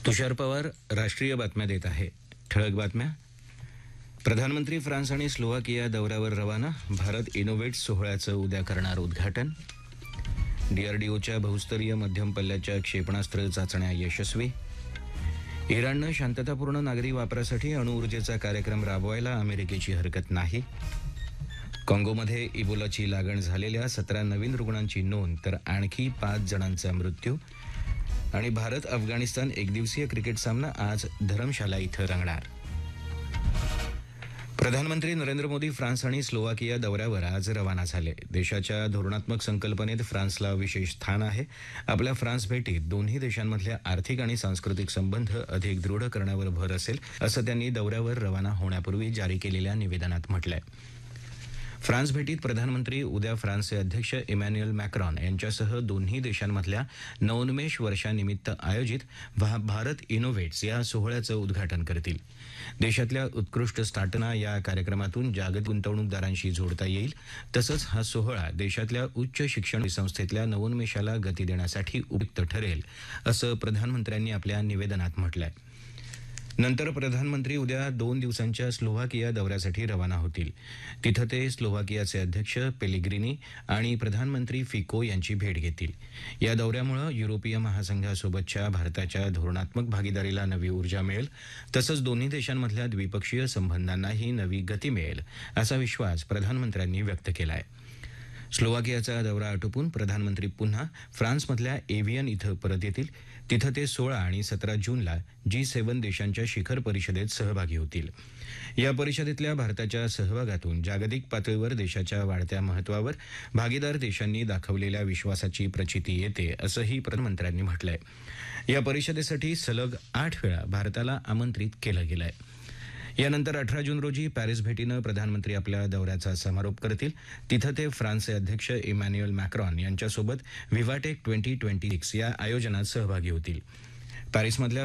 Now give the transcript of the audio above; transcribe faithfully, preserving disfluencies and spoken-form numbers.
तुषार पवार राष्ट्रीय बातम्या देत आहे. ठळक बातम्या. प्रधानमंत्री फ्रान्स आणि स्लोवाकिया दौऱ्यावर रवाना. भारत इनोव्हेट्स सोहळ्याचं उद्या करणार उद्घाटन. डीआरडीओच्या बहुस्तरीय मध्यम पल्ल्याच्या क्षेपणास्त्र चाचण्या यशस्वी. इराणनं शांततापूर्ण नागरी वापरासाठी अणुऊर्जेचा कार्यक्रम राबवायला अमेरिकेची हरकत नाही. काँगोमध्ये इबोलाची लागण झालेल्या सतरा नवीन रुग्णांची नोंद, तर आणखी पाच जणांचा मृत्यू. आणि भारत अफगाणिस्तान एकदिवसीय क्रिकेट सामना आज धरमशाला इथं रंगणार. प्रधानमंत्री नरेंद्र मोदी फ्रान्स आणि स्लोवाकिया दौऱ्यावर आज रवाना झाले. देशाच्या धोरणात्मक संकल्पनेत फ्रान्सला विशेष स्थान आहे. आपल्या फ्रान्स भेटीत दोन्ही देशांमधल्या आर्थिक आणि सांस्कृतिक संबंध अधिक दृढ करण्यावर भर असेल, असं त्यांनी दौऱ्यावर रवाना होण्यापूर्वी जारी केलेल्या निवेदनात म्हटलंय. फ्रान्स भेटीत प्रधानमंत्री उद्या फ्रान्सचे अध्यक्ष इमॅन्युएल मॅक्रॉन यांच्यासह दोन्ही देशांमधल्या नवोन्मेष वर्षानिमित्त आयोजित भारत इनोव्हेट्स या सोहळ्याचं उद्घाटन करतील. देशातल्या उत्कृष्ट स्टार्टअप्सना या कार्यक्रमातून जागतिक गुंतवणूकदारांशी जोडता येईल. तसंच हा सोहळा देशातल्या उच्च शिक्षण संस्थेतल्या नवोन्मेषाला गती देण्यासाठी उपयुक्त ठरेल, असं प्रधानमंत्र्यांनी आपल्या निवेदनात म्हटलंय. नंतर प्रधानमंत्री उद्या दोन दिवसांच्या स्लोव्हाकिया दौऱ्यासाठी रवाना होतील. तिथं ते स्लोव्हाकियाचे अध्यक्ष पेलिग्रिनी आणि प्रधानमंत्री फिको यांची भेट घेतील. या दौऱ्यामुळे युरोपीय महासंघासोबतच्या भारताच्या धोरणात्मक भागीदारीला नवी ऊर्जा मिळेल. तसंच दोन्ही देशांमधल्या द्विपक्षीय संबंधांनाही नवी गती मिळेल, असा विश्वास प्रधानमंत्र्यांनी व्यक्त केला आहे. स्लोवाकियाचा दौरा आटोपून प्रधानमंत्री पुन्हा फ्रान्समधल्या एव्हियन इथं परत येतील. तिथं ते सोळा आणि सतरा जूनला जी सेव्हन देशांच्या शिखर परिषदेत सहभागी होतील. या परिषदेतल्या भारताच्या सहभागातून जागतिक पातळीवर देशाच्या वाढत्या महत्वावर भागीदार देशांनी दाखवलेल्या विश्वासाची प्रचिती येते, असंही प्रधानमंत्र्यांनी म्हटलंय. या परिषदेसाठी सलग आठ वेळा भारताला आमंत्रित केलं गेलंय. यानंतर अठरा जून रोजी पॅरिस भेटीनं प्रधानमंत्री आपल्या दौऱ्याचा समारोप करतील. तिथं ते फ्रान्सचे अध्यक्ष इमॅन्युएल मॅक्रॉन यांच्यासोबत व्हिव्हाटेक ट्वेंटी ट्वेंटी सिक्स या आयोजनात सहभागी होतील. पॅरिसमधल्या